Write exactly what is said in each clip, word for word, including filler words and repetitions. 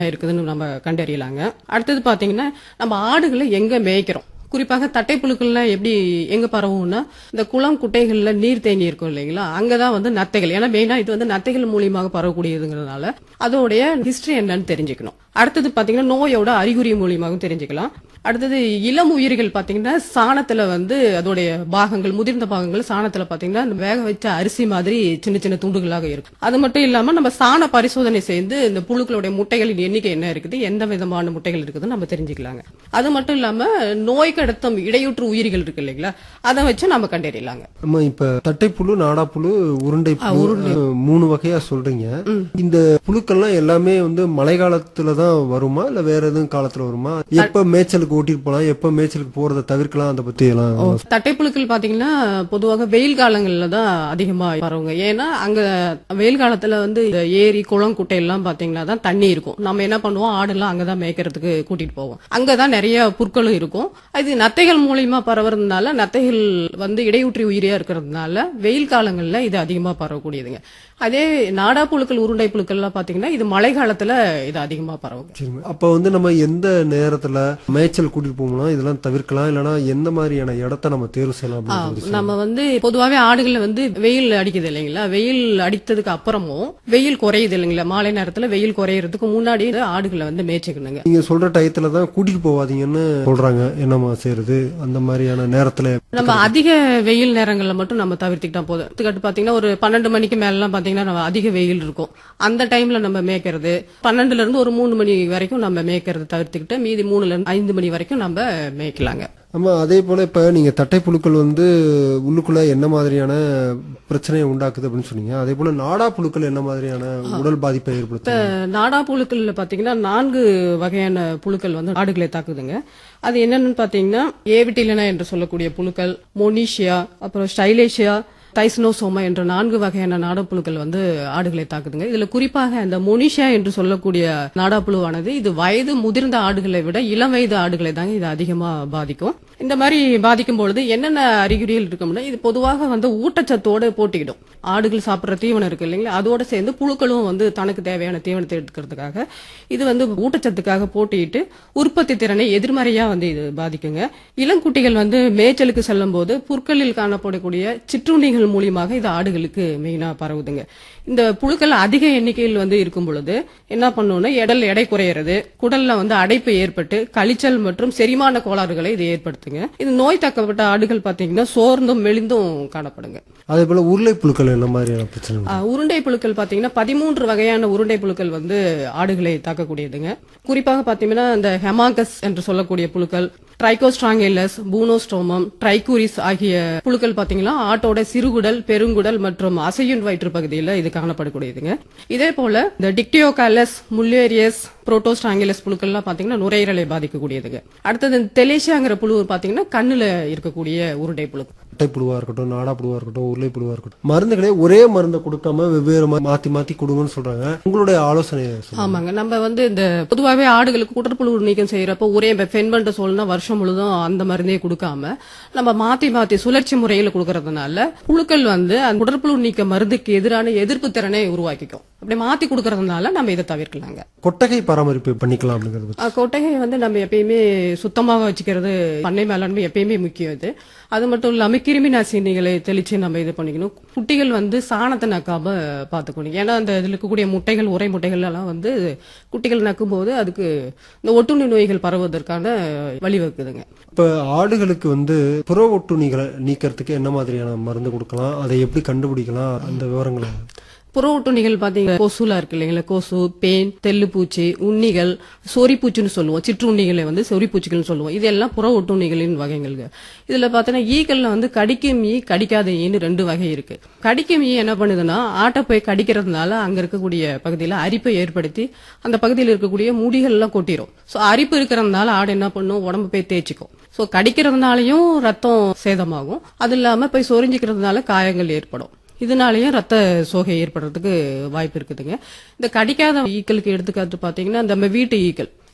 இருக்குதுன்னு நம்ம கண்டறியலாங்க. அடுத்தது பாத்தீங்கன்னா நம்ம ஆடுகளை எங்க மேய்க்கிறோம், குறிப்பாக தட்டைப்புழுக்கள்லாம் எப்படி எங்க பரவும்னா இந்த குளம் குட்டைகள்ல நீர் தேங்கி இருக்கும் இல்லைங்களா, அங்கதான் வந்து நத்தைகள், ஏன்னா மெயினா இது வந்து நத்தைகள் மூலியமாக பரவக்கூடியதுங்கிறதுனால அதோடைய ஹிஸ்டரி என்னன்னு தெரிஞ்சுக்கணும். அடுத்தது பாத்தீங்கன்னா நோயோட அறிகுறி மூலியமாகவும் தெரிஞ்சுக்கலாம். அடுத்தது இளம் உயிர்கள் பாத்தீங்கன்னா சாணத்துல வந்து அதோடைய பாகங்கள், முதிர்ந்த பாகங்கள் சாணத்துல பாத்தீங்கன்னா அந்த வேக வச்ச அரிசி மாதிரி சின்ன சின்ன துண்டுகளாக இருக்கும். அது மட்டும் இல்லாம நம்ம சாண பரிசோதனை செய்து இந்த புழுக்களுடைய முட்டைகளின் எண்ணிக்கை என்ன இருக்குது, எந்த விதமான முட்டைகள் இருக்குதுன்னு நம்ம தெரிஞ்சுக்கலாங்க. அது மட்டும் இல்லாம நோய் கடத்தும் இடையூற்று உயிரிகள் இருக்கு இல்லைங்களா, அதை வச்சு நம்ம கண்டறியலாங்க. நம்ம இப்ப தட்டைப்புழு, நாடாப்புழு, உருண்டை புழு மூணு வகையா சொல்றீங்க. இந்த புழுக்கள்லாம் எல்லாமே வந்து மழை காலத்துலதான் வருமா இல்ல வேற எதுவும் காலத்துல வருமா? எப்ப மேய்ச்சலுக்கு ஓட்டிட்டு போலாம், எப்ப மேய்ச்சலுக்கு போறதை தவிர்க்கலாம், அதை பத்தி எல்லாம். தட்டைப்புழுக்கள் பாத்தீங்கன்னா பொதுவாக வெயில் காலங்கள்ல தான் அதிகமா பரவுங்க. ஏன்னா அங்க வெயில் காலத்துல வந்து இந்த ஏரி குளம் குட்டை எல்லாம் பாத்தீங்கன்னா தான் தண்ணி இருக்கும். நம்ம என்ன பண்ணுவோம், ஆடுலாம் அங்கதான் மேய்க்கிறதுக்கு கூட்டிட்டு போவோம். அங்கதான் நிறைய புற்களும் இருக்கும். இது நத்தைகள் மூலியமா பரவுறதுனால, நத்தைகள் வந்து இடையூற்றி உயிரியா இருக்கிறதுனால வெயில் காலங்கள்ல இது அதிகமா பரவக்கூடியதுங்க. அதே நாடா புழுக்கள், உருண்டை புழுக்கள் எல்லாம் பாத்தீங்கன்னா இது மழை காலத்துல இது அதிகமா பரவும். அப்ப வந்து நம்ம எந்த நேரத்துல மேய்ச்சல் கூட்டிட்டு போகலாம், இதெல்லாம் தவிர்க்கலாம், இல்லனா எந்த மாதிரியான இடத்தை நம்ம தேர்வு செய்யலாம்? நம்ம வந்து பொதுவாவே ஆடுகள் வந்து வெயில் அடிக்குது இல்லைங்களா, வெயில் அடித்ததுக்கு அப்புறமும் வெயில் குறையுது இல்லைங்களா, மாலை நேரத்துல வெயில் குறையறதுக்கு முன்னாடி ஆடுகளை வந்து மேய்ச்சிக்கணுங்க. நீங்க சொல்ற டயத்துல தான் கூட்டிட்டு போவாதீங்கன்னு சொல்றாங்க, என்னமா செய்யறது அந்த மாதிரியான நேரத்துல? நம்ம அதிக வெயில் நேரங்கள்ல மட்டும் நம்ம தவிர்த்துக்கிட்டா போதும். எடுத்துக்காட்டு பாத்தீங்கன்னா ஒரு பன்னெண்டு மணிக்கு மேல எல்லாம் பாத்தீங்கன்னா நம்ம அதிக வெயில் இருக்கும், அந்த டைம்ல நம்ம மேய்க்கிறது பன்னெண்டுல இருந்து ஒரு மூணு மணி வரைக்கும் நம்ம மேய்க்கிறது தவிர்த்துக்கிட்டு மீதி மூணுல இருந்து ஐந்து மணி வரைக்கும் நம்ம மேய்க்கலாங்க. ஆமா, அதே போல இப்ப நீங்க தட்டைப்புழுக்கள் வந்து உள்ளுக்குள்ள என்ன மாதிரியான பிரச்சனையை உண்டாக்குது அப்படின்னு சொன்னீங்க. அதே போல நாடா புழுக்கள் என்ன மாதிரியான உடல் பாதிப்பை ஏற்படுத்த? நாடா புழுக்கள் பாத்தீங்கன்னா நான்கு வகையான புழுக்கள் வந்து ஆடுகளை தாக்குதுங்க. அது என்னன்னு பாத்தீங்கன்னா ஏவிட்டிலினா என்று சொல்லக்கூடிய புழுக்கள், மொனிஷியா, அப்புறம் ஸ்டைலேஷியா, தைஸ்னோசோமா என்ற நான்கு வகையான நாடாப்புழுக்கள் வந்து ஆடுகளை தாக்குதுங்க. இதுல குறிப்பாக அந்த மொனிஷியா என்று சொல்லக்கூடிய நாடாப்புழுவானது இது வயது முதிர்ந்த ஆடுகளை விட இளம் வயது ஆடுகளை தாங்க இது அதிகமா பாதிக்கும். இந்த மாதிரி பாதிக்கும் பொழுது என்னென்ன அறிகுறிகள் இருக்கும்னா, இது பொதுவாக வந்து ஊட்டச்சத்தோட போட்டியிடும். ஆடுகள் சாப்பிடுற தீவனம் இருக்கு இல்லைங்களா, அதோட சேர்ந்து புழுக்களும் வந்து தனக்கு தேவையான தீவனத்தை எடுத்துக்கிறதுக்காக இது வந்து ஊட்டச்சத்துக்காக போட்டியிட்டு உற்பத்தி திறனை எதிர்மறையா வந்து இது பாதிக்குங்க. இளங்குட்டிகள் வந்து மேய்ச்சலுக்கு செல்லும் போது புற்களில் காணப்படக்கூடிய சிற்றுண்டிகள் மூலியமாக இது ஆடுகளுக்கு மெயினா பரவுதுங்க. இந்த புழுக்கள் அதிக எண்ணிக்கையில் வந்து இருக்கும் பொழுது என்ன பண்ணும்னா எடல் எடை குறையிறது, குடல்ல வந்து அடைப்பு ஏற்பட்டு கழிச்சல் மற்றும் செரிமான கோளாறுகளை இது ஏற்படுத்துங்க. இது நோய் தாக்கப்பட்ட ஆடுகள் பாத்தீங்கன்னா சோர்ந்தும் மெலிந்தும் காணப்படுங்க. அதே போல உருளை புழுக்கள் என்ன மாதிரியான பிரச்சனை? உருண்டை புழுக்கள் பாத்தீங்கன்னா பதிமூன்று வகையான உருண்டை புழுக்கள் வந்து ஆடுகளை தாக்கக்கூடியதுங்க. குறிப்பாக பாத்தீங்கன்னா இந்த ஹெமாகஸ் என்று சொல்லக்கூடிய புழுக்கள், ட்ரைகோஸ்ட்ராங்கேலஸ், பூனோஸ்டோமம், ட்ரைகூரிஸ் ஆகிய புழுக்கள் பாத்தீங்கன்னா ஆட்டோட சிறுகுடல், பெருங்குடல் மற்றும் அசையுன் வயிற்று பகுதியில் இது காணப்படக்கூடியதுங்க. இதே போல இந்த டிக்டியோகாலஸ், முல்லேரியஸ், புரோட்டோஸ்ட்ராங்கேலஸ் புழுக்கள்லாம் பாத்தீங்கன்னா நுரையீரலை பாதிக்கக்கூடியதுங்க. அடுத்தது தெலேசியாங்கிற புழு பாத்தீங்கன்னா கண்ணுல இருக்கக்கூடிய உருண்டை புழு. புழுவா இருக்கட்டும், நாடா புழுவா இருக்கட்டும், உருளை புழுவா இருக்கட்டும், மருந்துகளே ஒரே மருந்தை கொடுக்காம வெவ்வேறு மாத்தி மாத்தி கொடுங்கன்னு சொல்றாங்க. உங்களுடைய ஆலோசனை? ஆமாங்க, நம்ம வந்து இந்த பொதுவாகவே ஆடுகளுக்கு குடற்புழு நீக்கம் செய்யறப்ப ஒரே ஃபென்பன்ட் சொல்லணும்னா வருஷம் முழுதும் அந்த மருந்தே கொடுக்காம நம்ம மாத்தி மாத்தி சுழற்சி முறையில கொடுக்கறதுனால புழுக்கள் வந்து அந்த குடற்புழு நீக்க மருந்துக்கு எதிரான எதிர்ப்பு திறனை உருவாக்கிக்கும். அப்படி மாத்தி கொடுக்கறதுனால நம்ம இதை தவிர்க்கலாங்க. கொட்டகை பராமரிப்பு பண்ணிக்கலாம் அப்படிங்கிறது? கொட்டகை வந்து நம்ம எப்பயுமே சுத்தமாக வச்சுக்கிறது, பண்ணை மேலாண்மை எப்பயுமே முக்கியம். இது அது மட்டும் இல்லாம கிருமி நாசினிகளை தெளிச்சு நம்ம இது பண்ணிக்கணும். குட்டிகள் வந்து சாணத்தை நக்காம பாத்துக்கணும். ஏன்னா அந்த இதுல இருக்கக்கூடிய முட்டைகள், உரை முட்டைகள் எல்லாம் வந்து குட்டிகள் நக்கும் போது அதுக்கு இந்த ஒட்டுண்ணி நோய்கள் பரவுவதற்கான வழிவகுக்குதுங்க. இப்ப ஆடுகளுக்கு வந்து புற ஒட்டுண்ணிகளை நீக்கிறதுக்கு என்ன மாதிரியான மருந்து கொடுக்கலாம், அதை எப்படி கண்டுபிடிக்கலாம், அந்த விவரங்களை? புற ஒட்டுண்ணிகள் பாத்தீங்கன்னா கொசுலா இருக்கு இல்லைங்களா, கொசு, பேன், தெல்லுப்பூச்சி, உண்ணிகள், சொறிப்பூச்சின்னு சொல்லுவோம். சிற்றுண்ணிகளை வந்து சொறிப்பூச்சிகள் சொல்லுவோம். இதெல்லாம் புற ஒட்டுண்ணிகளின் வகைகள். இதுல பாத்தீங்கன்னா ஈக்கள்ல வந்து கடிக்கும் ஈ, கடிக்காத ஈன்னு ரெண்டு வகை இருக்கு. கடிக்கும் ஈ என்ன பண்ணுதுன்னா ஆட்டை போய் கடிக்கிறதுனால அங்க இருக்கக்கூடிய பகுதியில அரிப்பை ஏற்படுத்தி அந்த பகுதியில் இருக்கக்கூடிய முடிகள் எல்லாம் கொட்டிரும். சோ அரிப்பு இருக்கிறதுனால ஆடு என்ன பண்ணும், உடம்பு போய் தேய்ச்சிக்கும். சோ கடிக்கிறதுனாலயும் ரத்தம் சேதமாகும், அது இல்லாம போய் சொரிஞ்சிக்கிறதுனால காயங்கள் ஏற்படும். இதனாலயும் ரத்த சோகை ஏற்படுறதுக்கு வாய்ப்பு இருக்குதுங்க. இந்த கடிக்காத ஈக்களுக்கு எடுத்துக்காட்டு பாத்தீங்கன்னா நம்ம வீட்டு ஈக்கள்,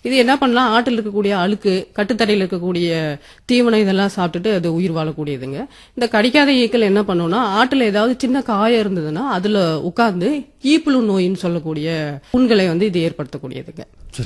இது என்ன பண்ணலாம், ஆட்டில் இருக்கக்கூடிய அழுக்கு, கட்டுத்தரையில் இருக்கக்கூடிய தீவனம் இதெல்லாம் சாப்பிட்டுட்டு அது உயிர் வாழக்கூடியதுங்க. இந்த கடிக்காத ஈக்கள் என்ன பண்ணும்னா, ஆட்டுல ஏதாவது சின்ன காயம் இருந்ததுன்னா அதுல உட்கார்ந்து ஈப்புழு நோயின்னு சொல்லக்கூடிய புண்களை வந்து இது ஏற்படுத்தக்கூடியதுங்க.